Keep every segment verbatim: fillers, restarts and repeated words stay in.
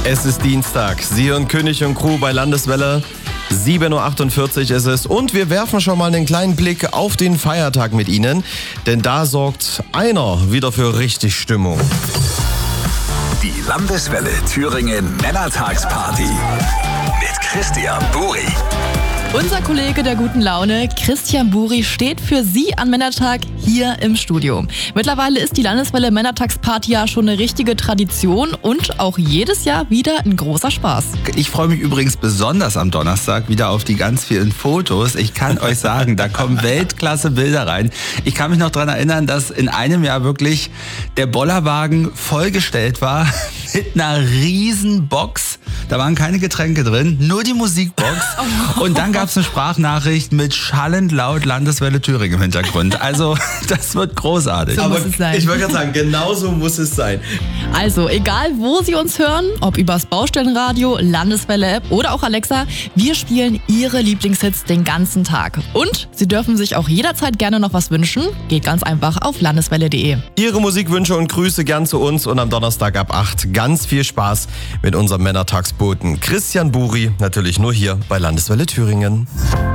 Es ist Dienstag. Sie hören König und Crew bei Landeswelle. sieben Uhr achtundvierzig ist es und wir werfen schon mal einen kleinen Blick auf den Feiertag mit Ihnen, denn da sorgt einer wieder für richtig Stimmung. Die Landeswelle Thüringen Männertagsparty mit Christian Buri. Unser Kollege der guten Laune, Christian Buri, steht für Sie an Männertag hier im Studio. Mittlerweile ist die Landeswelle Männertagsparty ja schon eine richtige Tradition und auch jedes Jahr wieder ein großer Spaß. Ich freue mich übrigens besonders am Donnerstag wieder auf die ganz vielen Fotos. Ich kann euch sagen, da kommen Weltklasse Bilder rein. Ich kann mich noch daran erinnern, dass in einem Jahr wirklich der Bollerwagen vollgestellt war mit einer riesen Box. Da waren keine Getränke drin, nur die Musikbox. Und dann gab es eine Sprachnachricht mit schallend laut Landeswelle Thüringen im Hintergrund. Also das wird großartig. So muss es sein. Ich wollte gerade sagen, genau so muss es sein. Also egal, wo Sie uns hören, ob übers Baustellenradio, Landeswelle-App oder auch Alexa, wir spielen Ihre Lieblingshits den ganzen Tag. Und Sie dürfen sich auch jederzeit gerne noch was wünschen. Geht ganz einfach auf landeswelle punkt de. Ihre Musikwünsche und Grüße gern zu uns und am Donnerstag ab acht ganz viel Spaß mit unserem Männertagsboten Christian Buri, natürlich nur hier bei Landeswelle Thüringen.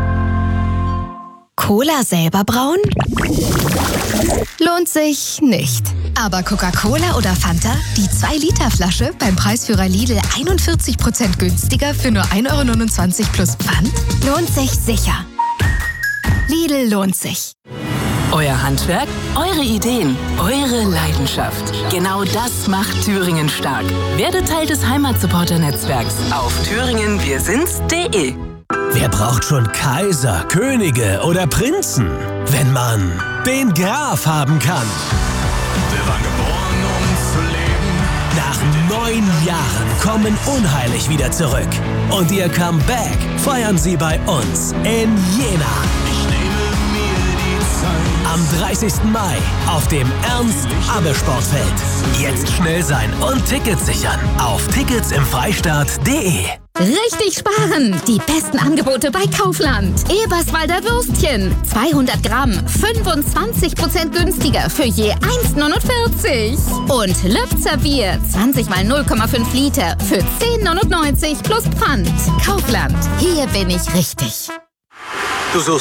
Cola selber brauen? Lohnt sich nicht. Aber Coca-Cola oder Fanta? Die zwei Liter Flasche beim Preisführer Lidl einundvierzig Prozent günstiger für nur ein Euro neunundzwanzig plus Pfand? Lohnt sich sicher. Lidl lohnt sich. Euer Handwerk, eure Ideen, eure Leidenschaft. Genau das macht Thüringen stark. Werdet Teil des Heimatsupporter-Netzwerks auf thüringen wir sind's punkt de. Wer braucht schon Kaiser, Könige oder Prinzen, wenn man den Graf haben kann? Wir waren geboren, um zu leben. Nach neun Jahren kommen Unheilig wieder zurück. Und ihr Comeback feiern sie bei uns in Jena. Ich nehme mir die Zeit. Am dreißigsten Mai auf dem Ernst-Abbe-Sportfeld. Jetzt schnell sein und Tickets sichern auf tickets im freistaat punkt de. Richtig sparen! Die besten Angebote bei Kaufland. Eberswalder Würstchen. zweihundert Gramm. fünfundzwanzig Prozent günstiger für je eins neunundvierzig. Und Lübzer Bier. zwanzig mal null Komma fünf Liter für zehn neunundneunzig plus Pfand. Kaufland. Hier bin ich richtig.